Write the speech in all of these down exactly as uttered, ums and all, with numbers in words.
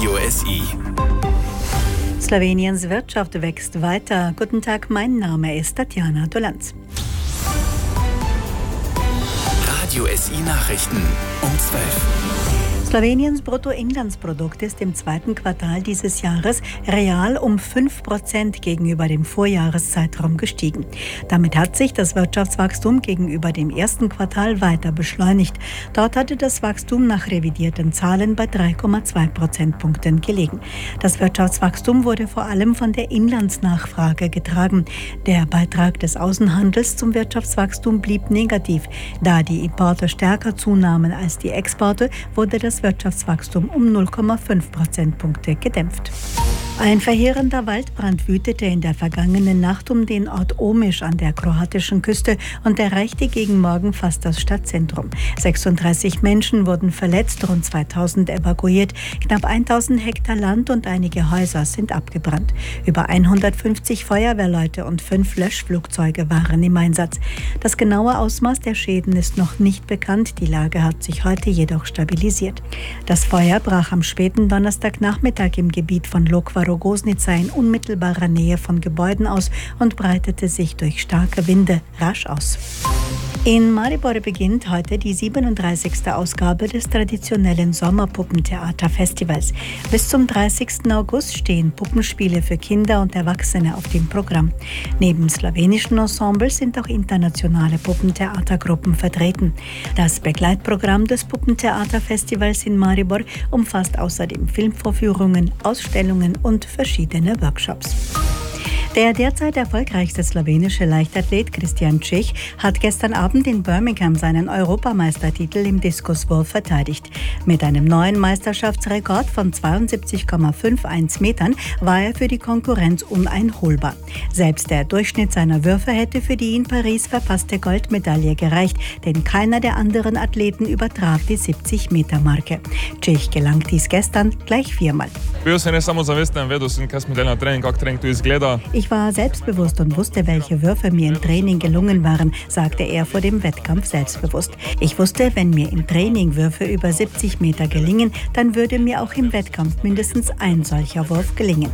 Radio S I. Sloweniens Wirtschaft wächst weiter. Guten Tag, mein Name ist Tatjana Dolanz. Radio S I Nachrichten um zwölf. Sloweniens Bruttoinlandsprodukt ist im zweiten Quartal dieses Jahres real um fünf Prozent gegenüber dem Vorjahreszeitraum gestiegen. Damit hat sich das Wirtschaftswachstum gegenüber dem ersten Quartal weiter beschleunigt. Dort hatte das Wachstum nach revidierten Zahlen bei drei Komma zwei Prozentpunkten gelegen. Das Wirtschaftswachstum wurde vor allem von der Inlandsnachfrage getragen. Der Beitrag des Außenhandels zum Wirtschaftswachstum blieb negativ. Da die Importe stärker zunahmen als die Exporte, wurde das Wirtschaftswachstum um null Komma fünf Prozentpunkte gedämpft. Ein verheerender Waldbrand wütete in der vergangenen Nacht um den Ort Omiš an der kroatischen Küste und erreichte gegen Morgen fast das Stadtzentrum. sechsunddreißig Menschen wurden verletzt, rund zweitausend evakuiert, knapp tausend Hektar Land und einige Häuser sind abgebrannt. Über hundertfünfzig Feuerwehrleute und fünf Löschflugzeuge waren im Einsatz. Das genaue Ausmaß der Schäden ist noch nicht bekannt, die Lage hat sich heute jedoch stabilisiert. Das Feuer brach am späten Donnerstagnachmittag im Gebiet von Lokva-Rogoznica in unmittelbarer Nähe von Gebäuden aus und breitete sich durch starke Winde rasch aus. In Maribor beginnt heute die siebenunddreißigste Ausgabe des traditionellen Sommerpuppentheater-Festivals. Bis zum dreißigsten August stehen Puppenspiele für Kinder und Erwachsene auf dem Programm. Neben slowenischen Ensembles sind auch internationale Puppentheatergruppen vertreten. Das Begleitprogramm des Puppentheater-Festivals in Maribor umfasst außerdem Filmvorführungen, Ausstellungen und verschiedene Workshops. Der derzeit erfolgreichste slowenische Leichtathlet Christian Čech hat gestern Abend in Birmingham seinen Europameistertitel im Diskuswurf verteidigt. Mit einem neuen Meisterschaftsrekord von zweiundsiebzig Komma einundfünfzig Metern war er für die Konkurrenz uneinholbar. Selbst der Durchschnitt seiner Würfe hätte für die in Paris verpasste Goldmedaille gereicht, denn keiner der anderen Athleten übertraf die siebzig Meter Marke. Čech gelang dies gestern gleich viermal. Ich war selbstbewusst und wusste, welche Würfe mir im Training gelungen waren, sagte er vor dem Wettkampf selbstbewusst. Ich wusste, wenn mir im Training Würfe über siebzig Meter gelingen, dann würde mir auch im Wettkampf mindestens ein solcher Wurf gelingen.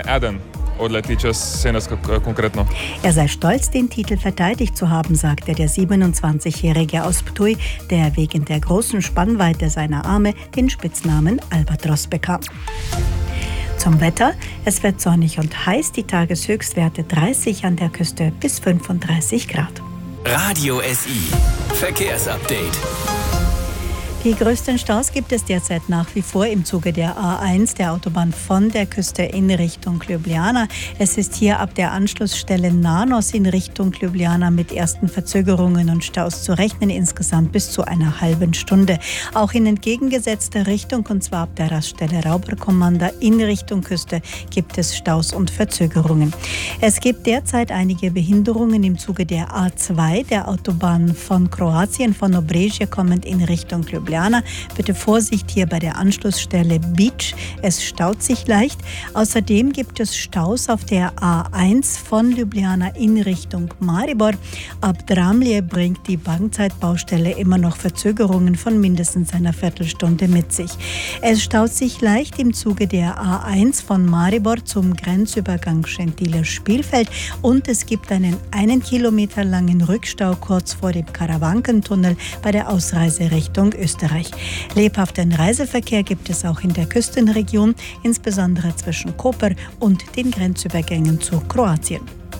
Er sei stolz, den Titel verteidigt zu haben, sagte der siebenundzwanzigjährige aus Ptuj, der wegen der großen Spannweite seiner Arme den Spitznamen Albatros bekam. Zum Wetter. Es wird sonnig und heiß, die Tageshöchstwerte dreißig an der Küste bis fünfunddreißig Grad. Radio S I. Verkehrsupdate. Die größten Staus gibt es derzeit nach wie vor im Zuge der A eins, der Autobahn von der Küste in Richtung Ljubljana. Es ist hier ab der Anschlussstelle Nanos in Richtung Ljubljana mit ersten Verzögerungen und Staus zu rechnen, insgesamt bis zu einer halben Stunde. Auch in entgegengesetzter Richtung, und zwar ab der Raststelle Rauberkommanda in Richtung Küste, gibt es Staus und Verzögerungen. Es gibt derzeit einige Behinderungen im Zuge der A zwei, der Autobahn von Kroatien, von Obrežje kommend in Richtung Ljubljana. Bitte Vorsicht hier bei der Anschlussstelle Beach. Es staut sich leicht. Außerdem gibt es Staus auf der A eins von Ljubljana in Richtung Maribor. Ab Dramlje bringt die Bankzeitbaustelle immer noch Verzögerungen von mindestens einer Viertelstunde mit sich. Es staut sich leicht im Zuge der A eins von Maribor zum Grenzübergang Schentiler-Spielfeld und es gibt einen einen Kilometer langen Rückstau kurz vor dem Karawankentunnel bei der Ausreise Richtung Österreich. Lebhaften Reiseverkehr gibt es auch in der Küstenregion, insbesondere zwischen Koper und den Grenzübergängen zu Kroatien.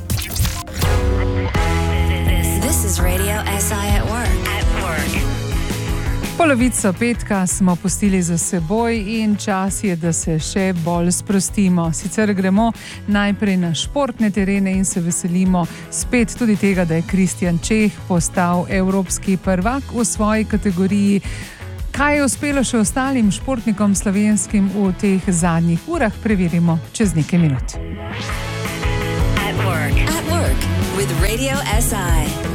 This is Radio S I at work. At work. Polovico petka smo pustili za seboj in čas je, da se še bolj sprostimo. Sicer gremo najprej na športne terene in se veselimo spet tudi tega, da je Christian Čech postal evropski prvak v svoji kategoriji. Kaj je uspelo še ostalim športnikom slovenskim v teh zadnjih urah, preverimo čez nekaj minut. At work. At work with Radio S I.